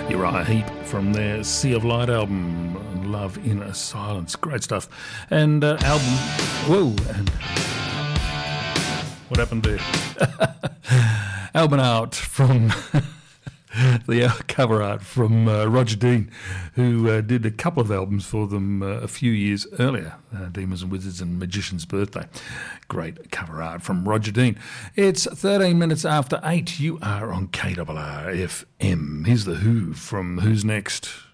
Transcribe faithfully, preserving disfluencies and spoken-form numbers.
Uriah Heep from their Sea of Light album, Love in a Silence. Great stuff. And uh, album... Whoa! And what happened there? Album out from... the cover art from uh, Roger Dean, who uh, did a couple of albums for them uh, a few years earlier, uh, Demons and Wizards and Magician's Birthday. Great cover art from Roger Dean. It's thirteen minutes after eight. You are on K R R F M. Here's The Who from Who's Next.